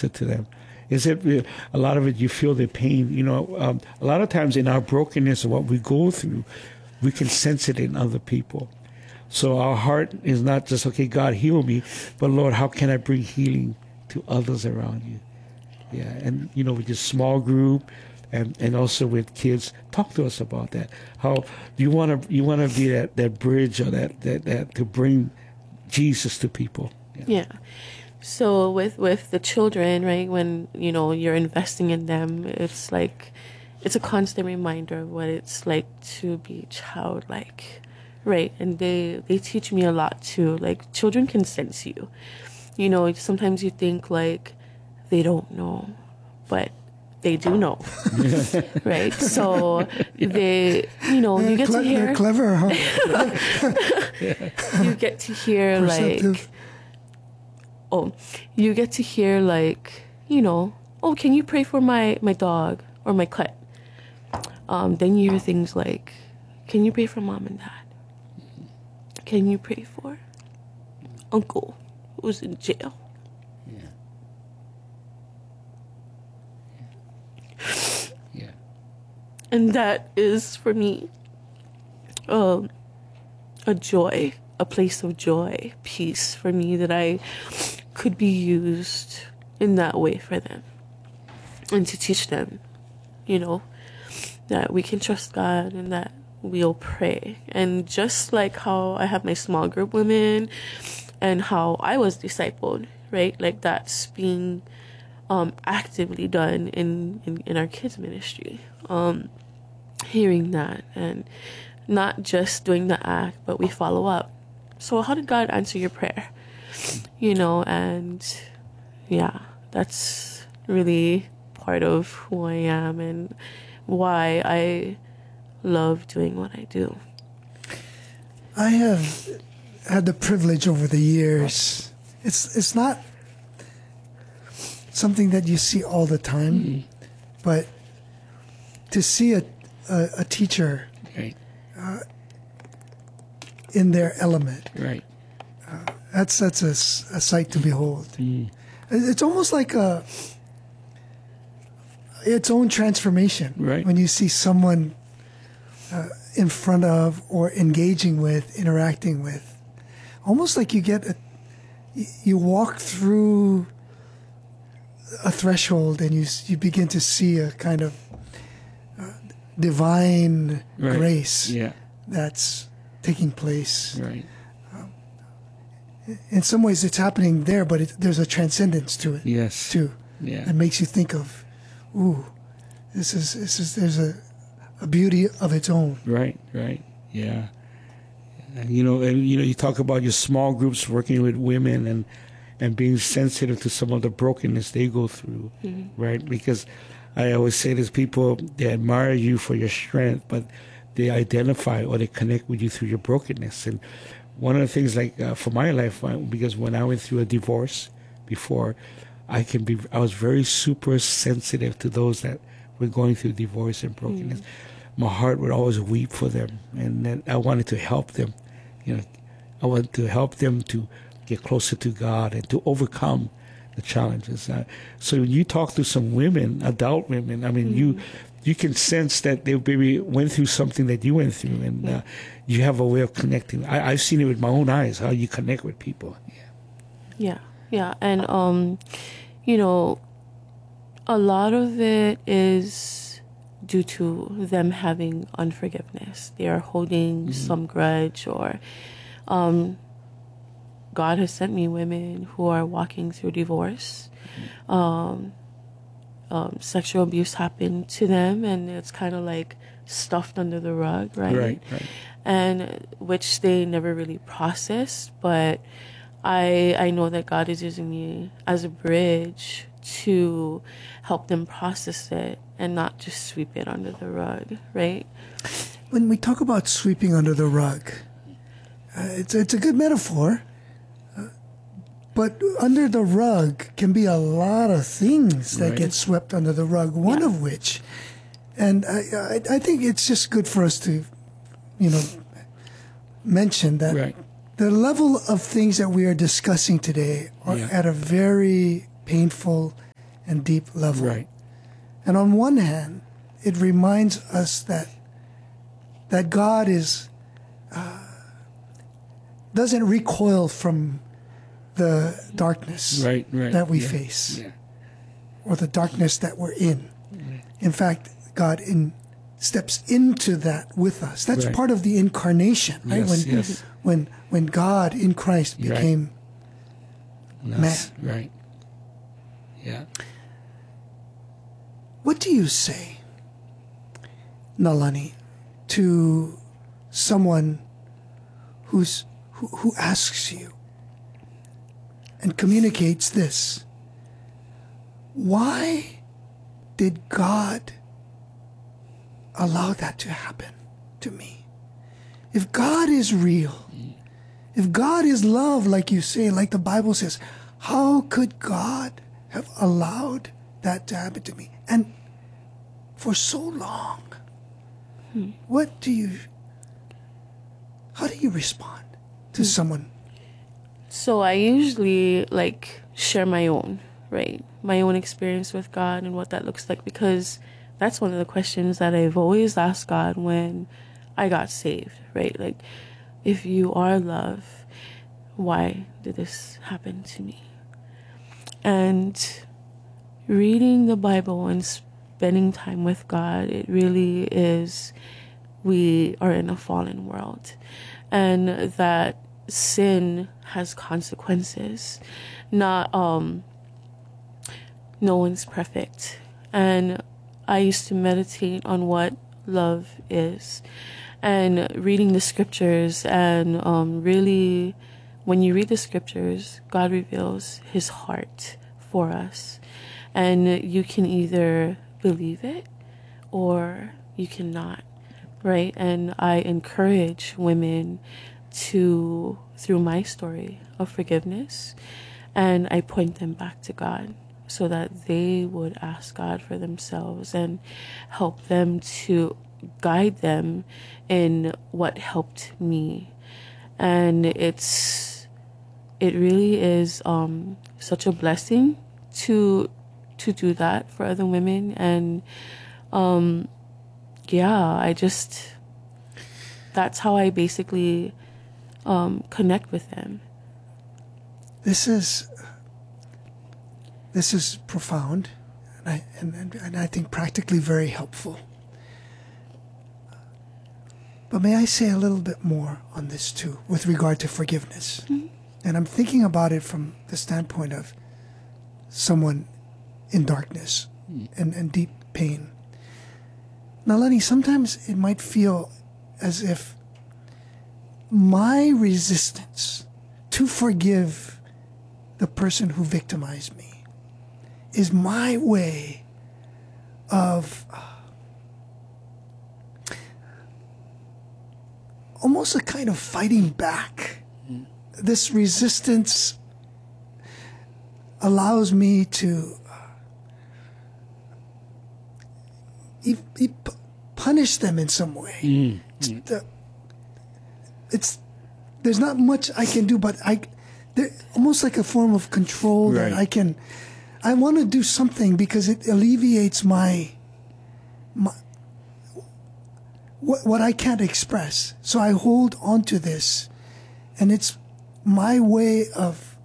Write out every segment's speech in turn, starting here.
minister to them? Is it a lot of it you feel the pain? You know, a lot of times in our brokenness and what we go through, we can sense it in other people. So our heart is not just, okay, God, heal me, but Lord, how can I bring healing to others around you? Yeah, and, you know, with your small group and also with kids, talk to us about that. How you want to be that bridge or that to bring Jesus to people. Yeah. So with the children, right, when, you know, you're investing in them, it's like, it's a constant reminder of what it's like to be childlike, right? And they teach me a lot too. Like, children can sense you. You know, sometimes you think like they don't know, but they do know, right? So they, you know, you get to hear. They're clever, huh? You get to hear like, you get to hear like, you know, oh, can you pray for my dog or my cat? Then you hear things like, can you pray for mom and dad? Can you pray for uncle who's in jail? Yeah. And that is for me a joy, a place of joy, peace for me, that I could be used in that way for them and to teach them, you know, that we can trust God and that we'll pray. And just like how I have my small group women and how I was discipled, right? Like, that's being actively done in our kids ministry. Hearing that and not just doing the act, but we follow up. So how did God answer your prayer? You know, and yeah, that's really part of who I am and why I love doing what I do. I have had the privilege over the years. It's not something that you see all the time, but to see a teacher Right. In their element, Right. that's a sight to behold. It's almost like its own transformation, Right. when you see someone in front of or engaging with, interacting with. Almost like you walk through a threshold and you begin to see a kind of divine Right. grace Yeah. that's taking place. Right. In some ways it's happening there, but there's a transcendence to it Yes. too. Yeah. That makes you think of, ooh, there's a beauty of its own. Right. Right. Yeah. And you talk about your small groups working with women and being sensitive to some of the brokenness they go through, right? Because I always say there's people, they admire you for your strength, but they identify or they connect with you through your brokenness. And one of the things, like for my life, because when I went through a divorce before, I was very super sensitive to those that were going through divorce and brokenness. My heart would always weep for them, and then I wanted to help them. I wanted to help them to get closer to God and to overcome the challenges. So when you talk to some women, adult women, I mean, you can sense that they maybe went through something that you went through, and you have a way of connecting. I've seen it with my own eyes, how you connect with people. Yeah. And, a lot of it is due to them having unforgiveness. They are holding some grudge, or God has sent me women who are walking through divorce. Sexual abuse happened to them, and it's kind of like stuffed under the rug, right? Right. And which they never really processed, but I know that God is using me as a bridge to help them process it and not just sweep it under the rug, right? When we talk about sweeping under the rug, it's a good metaphor, but under the rug can be a lot of things that get swept under the rug, one of which, and I think it's just good for us to, mention that the level of things that we are discussing today are at a very painful and deep level. Right. And on one hand, it reminds us that God is doesn't recoil from the darkness that we face, or the darkness that we're in. In fact, God steps into that with us. That's part of the incarnation, right? When God in Christ became man. Right. Yeah. What do you say, Nalani, to someone who asks you and communicates this? Why did God allow that to happen to me? If God is real, if God is love, like you say, like the Bible says, how could God have allowed that to happen to me? And for so long, how do you respond to someone? So I usually share my own experience with God and what that looks like, because that's one of the questions that I've always asked God when I got saved, right? Like, if you are love, why did this happen to me? And reading the Bible and spending time with God, it really is, we are in a fallen world, and that sin has consequences. No one's perfect. And I used to meditate on what love is, and reading the scriptures, and really, when you read the scriptures, God reveals his heart for us, and you can either believe it or you cannot, right? And I encourage women to, through my story of forgiveness, and I point them back to God so that they would ask God for themselves and help them to guide them in what helped me. And it really is such a blessing to do that for other women. And that's how I basically connect with them. This is profound, and I think practically very helpful. But may I say a little bit more on this too, with regard to forgiveness? Mm-hmm. And I'm thinking about it from the standpoint of someone in darkness and deep pain. Now, Lenny, sometimes it might feel as if my resistance to forgive the person who victimized me is my way of almost a kind of fighting back. This resistance allows me to punish them in some way. There's not much I can do, but almost like a form of control that I want to do something because it alleviates my what I can't express. So I hold on to this, and it's my way of,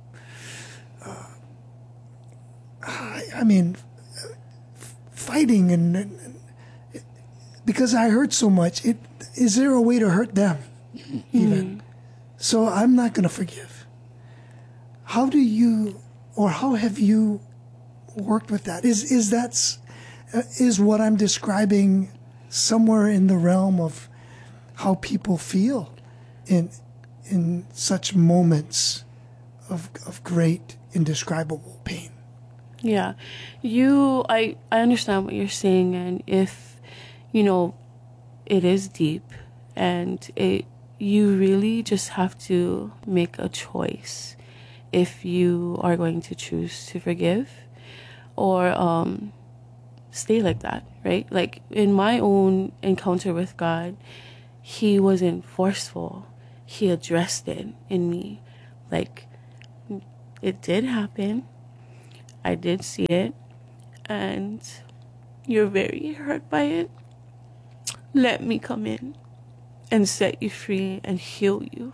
fighting, and because I hurt so much, is there a way to hurt them even? So I'm not going to forgive. How do you, or how have you worked with that? Is what I'm describing somewhere in the realm of how people feel in such moments of great indescribable pain? Yeah, I understand what you're saying, and if it is deep, and you really just have to make a choice if you are going to choose to forgive or stay like that, right? Like in my own encounter with God, he wasn't forceful. He addressed it in me. Like, it did happen. I did see it, and you're very hurt by it. Let me come in and set you free and heal you.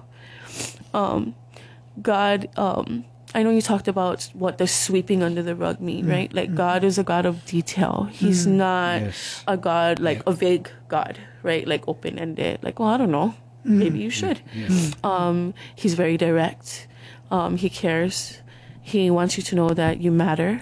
God, I know you talked about what the sweeping under the rug mean, right? Like, God is a God of detail. He's not a God, like a vague God, right? Like open-ended, like, well, I don't know, maybe you should. He's very direct. He cares. He wants you to know that you matter.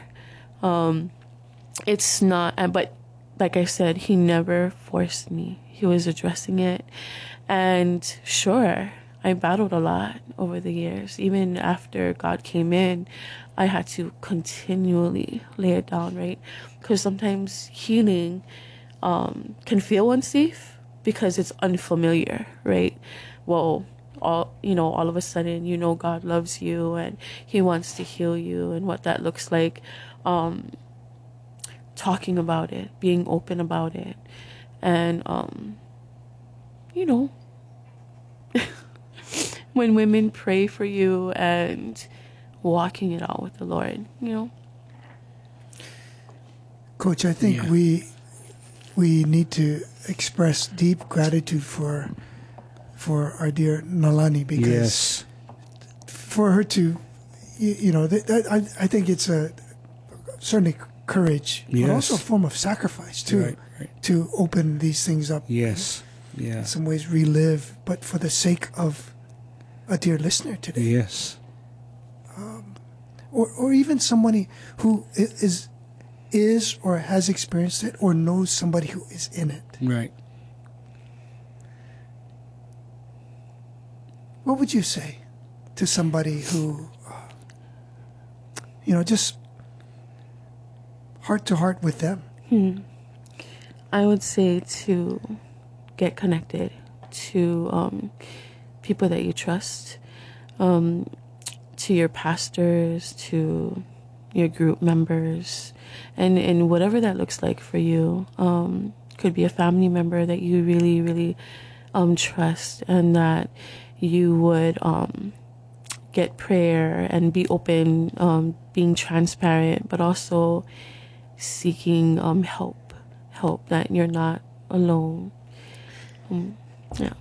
It's not, but like I said, he never forced me. He was addressing it. And sure, I battled a lot over the years. Even after God came in, I had to continually lay it down, right? Because sometimes healing can feel unsafe because it's unfamiliar, right? Well, all of a sudden, God loves you and he wants to heal you, and what that looks like. Talking about it, being open about it, and when women pray for you and walking it out with the Lord, Coach, I think we need to express deep gratitude for our dear Nalani, because for her to, I think it's certainly courage, but also a form of sacrifice too, to open these things up. Yes, yeah. In some ways relive, but for the sake of a dear listener today. Yes. Or even somebody who is or has experienced it, or knows somebody who is in it. Right. What would you say to somebody who, just heart to heart with them? I would say to get connected to people that you trust, to your pastors, to your group members, and whatever that looks like for you. Could be a family member that you really, really trust, and that you would get prayer and be open, being transparent, but also seeking help, that you're not alone. Yeah.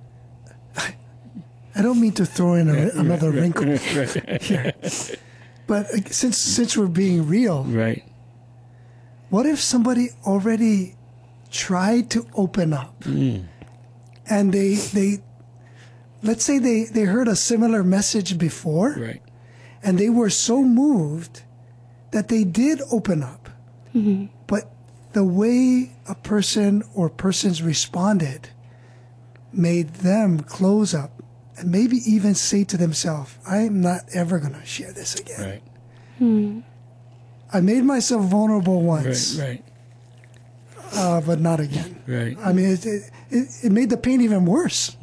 I don't mean to throw in another wrinkle here, but since we're being real, right? What if somebody already tried to open up, and they let's say they heard a similar message before, right? And they were so moved that they did open up, but the way a person or persons responded made them close up and maybe even say to themselves, I'm not ever going to share this again. Right. I made myself vulnerable once. Right. But not again. Right. I mean, it made the pain even worse.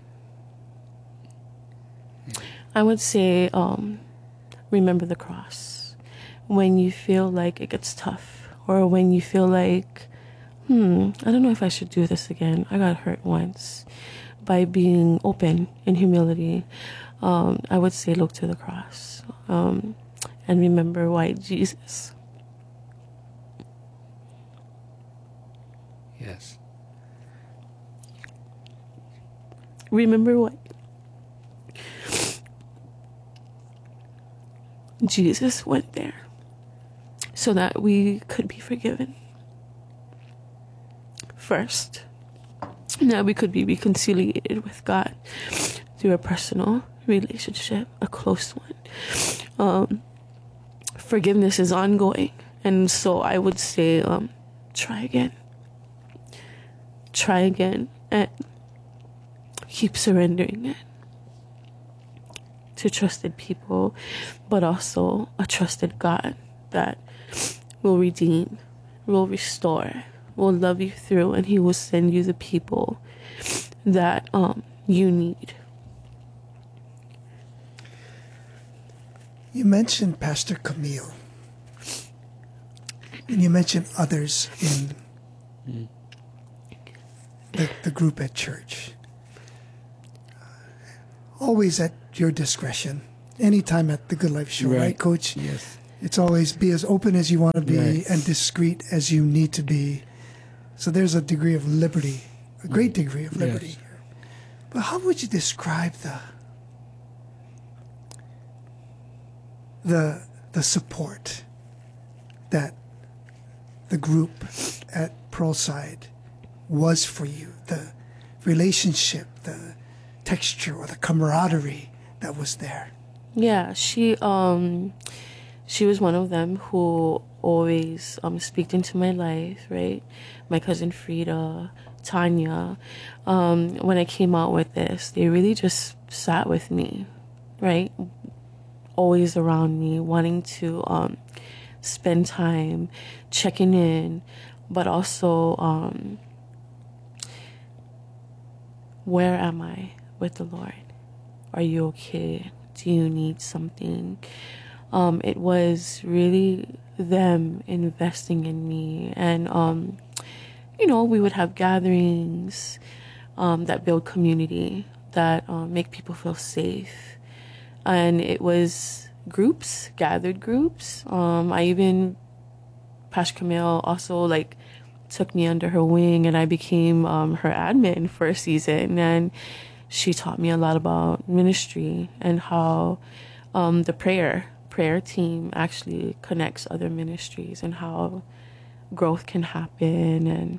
I would say, remember the cross. When you feel like it gets tough, or when you feel like, I don't know if I should do this again. I got hurt once. By being open in humility, I would say look to the cross, and remember why Jesus. Yes. Remember what Jesus went there so that we could be forgiven first. Now we could be reconciliated with God through a personal relationship, a close one. Forgiveness is ongoing, and so I would say try again, and keep surrendering it to trusted people, but also a trusted God that will redeem, will restore, will love you through, and he will send you the people that you need. You mentioned Pastor Camille, and you mentioned others in the group at church. Always at your discretion, anytime at the Good Life Show, right, Coach? Yes. It's always be as open as you want to be Right. and discreet as you need to be. So there's a degree of liberty, a great degree of liberty Yes. here. But how would you describe the support that the group at Pearlside was for you? The relationship, the texture, or the camaraderie that was there? Yeah, she was one of them who always speaked into my life, right? My cousin Frida, Tanya. When I came out with this, they really just sat with me, right? Always around me, wanting to spend time, checking in, but also where am I with the Lord? Are you okay? Do you need something? It was really them investing in me. And, we would have gatherings that build community, that make people feel safe. And it was groups, gathered groups. Pastor Camille also took me under her wing, and I became her admin for a season. And she taught me a lot about ministry and how the prayer team actually connects other ministries and how growth can happen. And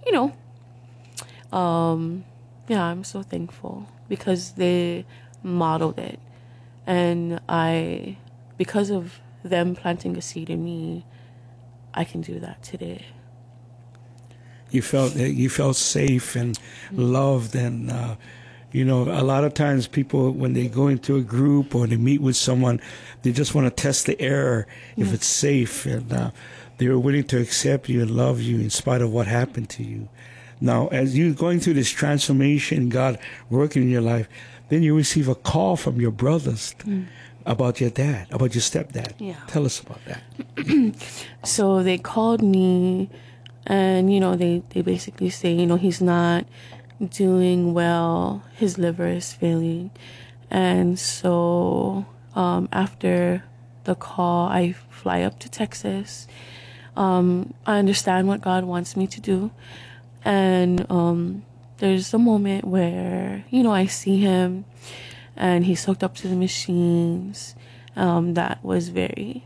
I'm so thankful because they modeled it, and because of them planting a seed in me, I can do that today. You felt safe and loved, and a lot of times people, when they go into a group or they meet with someone, they just want to test the air if it's safe, and they're willing to accept you and love you in spite of what happened to you. Now, as you're going through this transformation, God working in your life, then you receive a call from your brothers about your dad, about your stepdad. Yeah. Tell us about that. So they called me, and they basically say, he's not doing well, his liver is failing. And so after the call, I fly up to Texas. I understand what God wants me to do, and there's a moment where I see him and he's hooked up to the machines. That was very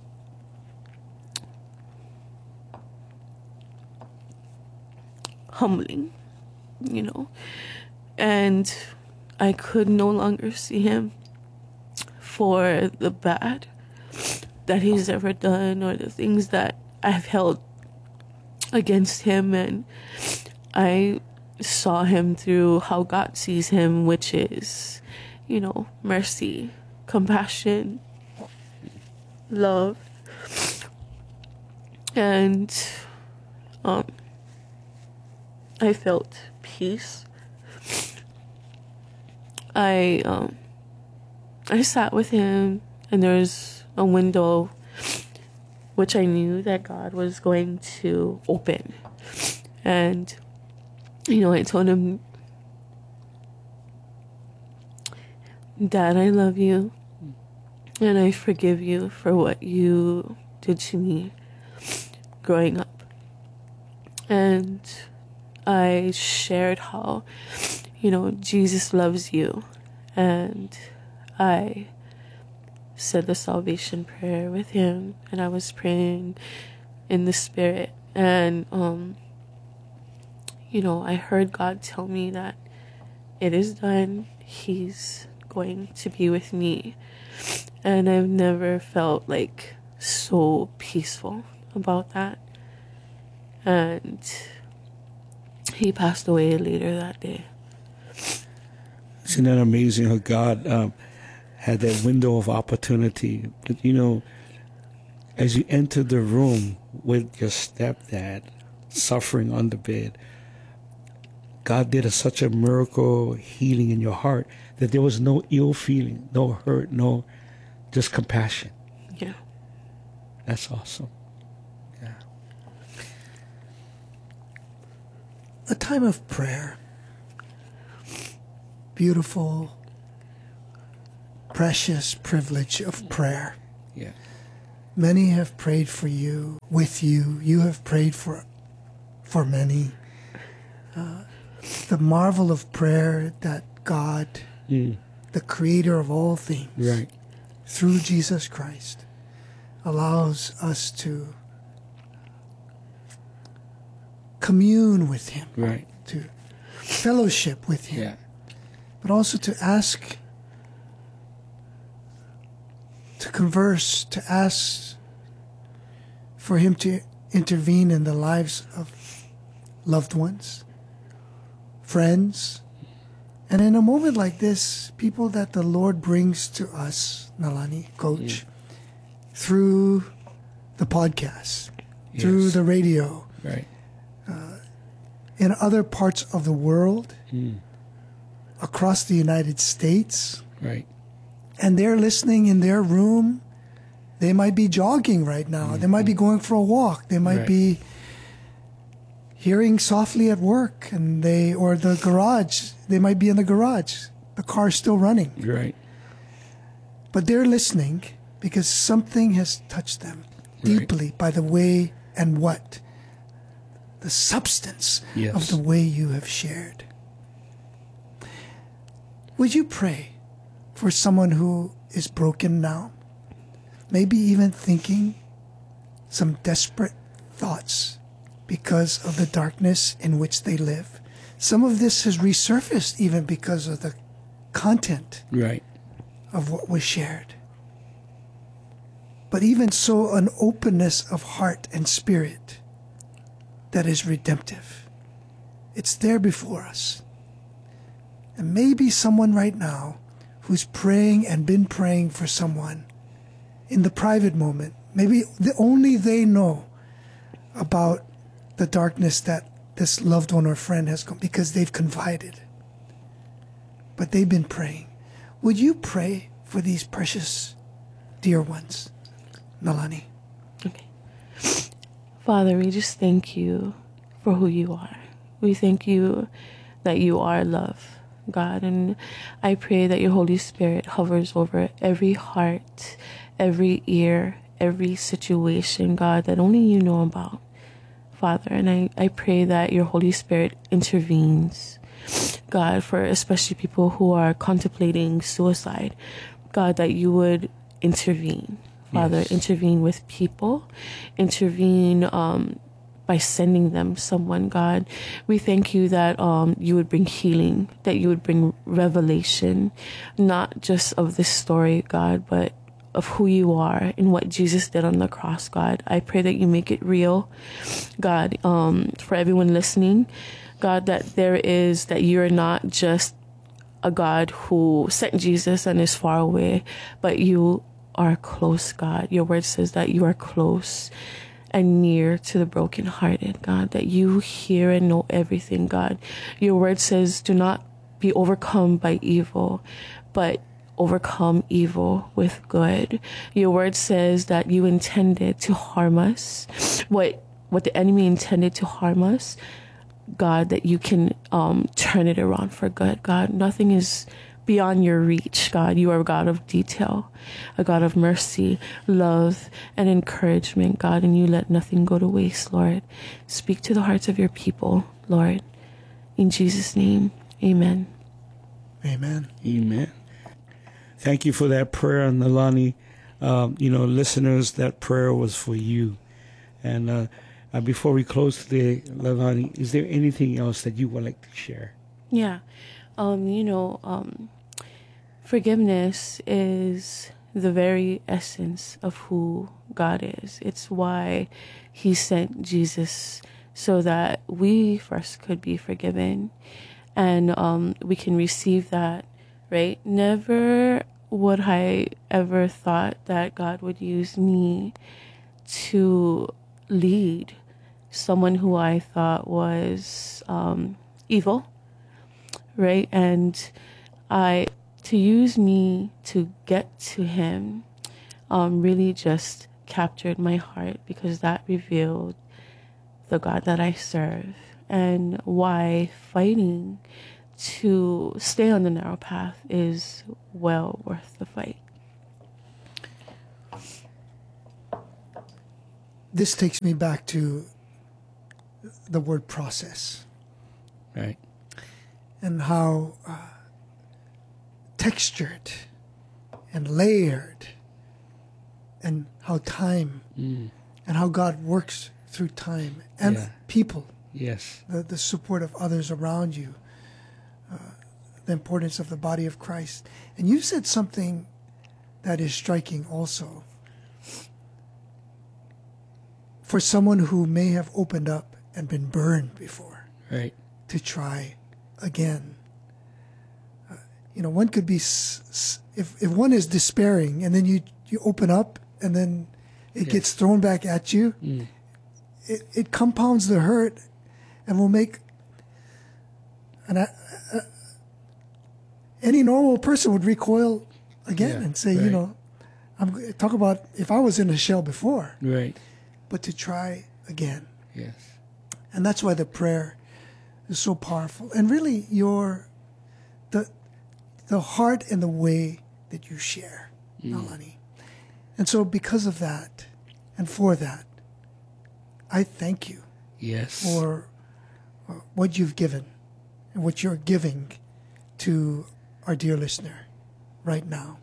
humbling, and I could no longer see him for the bad that he's ever done or the things that I've held against him. And I saw him through how God sees him, which is, mercy, compassion, love. And I felt peace. I sat with him, and there's a window which I knew that God was going to open. And I told him, Dad, I love you, and I forgive you for what you did to me growing up. And I shared how, Jesus loves you. And I said the salvation prayer with him, and I was praying in the Spirit. And, I heard God tell me that it is done. He's going to be with me. And I've never felt so peaceful about that. And he passed away later that day. Isn't that amazing how God had that window of opportunity? But, as you entered the room with your stepdad suffering on the bed, God did such a miracle healing in your heart that there was no ill feeling, no hurt, no, just compassion. Yeah. That's awesome. Yeah. A time of prayer. Beautiful, precious privilege of prayer. Yeah. Many have prayed for you, with you. You have prayed for many. The marvel of prayer that God, the creator of all things, Right. through Jesus Christ, allows us to commune with him, Right. to fellowship with him, Yeah. but also to ask, to converse, to ask for him to intervene in the lives of loved ones, friends, and in a moment like this, people that the Lord brings to us, Nalani, Coach, through the podcast, through Yes. the radio, Right. in other parts of the world, across the United States, Right. and they're listening in their room. They might be jogging right now. They might be going for a walk. They might Right. be hearing softly at work, and or the garage. They might be in the garage. The car's still running. Right. But they're listening because something has touched them deeply by the way and what? The substance Yes. of the way you have shared. Would you pray for someone who is broken now? Maybe even thinking some desperate thoughts because of the darkness in which they live. Some of this has resurfaced even because of the content Right. of what was shared. But even so, an openness of heart and spirit that is redemptive. It's there before us. And maybe someone right now who's praying and been praying for someone in the private moment, maybe only they know about the darkness that this loved one or friend has gone because they've confided. But they've been praying. Would you pray for these precious dear ones, Nalani? Okay. Father, we just thank you for who you are. We thank you that you are love, God. And I pray that your Holy Spirit hovers over every heart, every ear, every situation, God, that only you know about, Father. And I pray that your Holy Spirit intervenes, God, for especially people who are contemplating suicide, God, that you would intervene. Father, Yes. intervene with people, intervene by sending them someone, God. We thank you that you would bring healing, that you would bring revelation, not just of this story, God, but of who you are and what Jesus did on the cross, God. I pray that you make it real, God, for everyone listening, God, that you're not just a God who sent Jesus and is far away, but you are close, God. Your word says that you are close and near to the brokenhearted, God, that you hear and know everything, God. Your word says, do not be overcome by evil, but overcome evil with good. Your word says that you intended to harm us, what the enemy intended to harm us, God, that you can turn it around for good, God. Nothing is beyond your reach, God. You are a God of detail, a God of mercy, love, and encouragement, God, and you let nothing go to waste, Lord. Speak to the hearts of your people, Lord. In Jesus' name, amen. Amen. Amen. Thank you for that prayer, Nalani. Listeners, that prayer was for you. And before we close today, Nalani, is there anything else that you would like to share? Yeah. Forgiveness is the very essence of who God is. It's why he sent Jesus, so that we first could be forgiven and we can receive that, right? Never would I ever thought that God would use me to lead someone who I thought was evil, right? And to use me to get to him really just captured my heart, because that revealed the God that I serve and why fighting to stay on the narrow path is well worth the fight. this takes me back to the word process. Right. And how textured and layered, and how time and how God works through time and people. Yes. The support of others around you, the importance of the body of Christ. And you said something that is striking also. For someone who may have opened up and been burned before, Right. to try again. One could be, if one is despairing and then you open up and then it gets thrown back at you, it compounds the hurt and will make any normal person would recoil again and say, I'm talk about if I was in a shell before, Right. but to try again. Yes. And that's why the prayer is so powerful. And really the heart and the way that you share, Nalani. And so because of that and for that, I thank you Yes. for what you've given and what you're giving to our dear listener right now.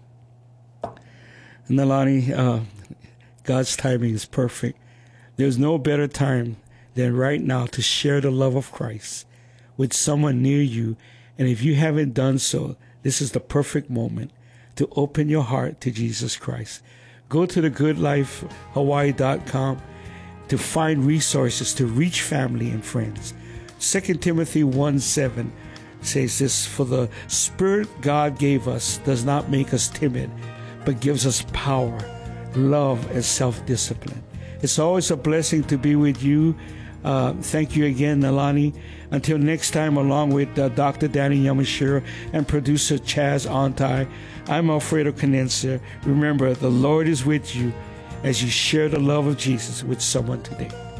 Nalani, God's timing is perfect. There's no better time than right now to share the love of Christ with someone near you. And if you haven't done so, this is the perfect moment to open your heart to Jesus Christ. Go to thegoodlifehawaii.com to find resources to reach family and friends. 2 Timothy 1:7 says this, for the Spirit God gave us does not make us timid, but gives us power, love, and self-discipline. It's always a blessing to be with you. Thank you again, Nalani. Until next time, along with Dr. Danny Yamashiro and producer Chaz Ontai, I'm Alfredo Canenza. Remember, the Lord is with you as you share the love of Jesus with someone today.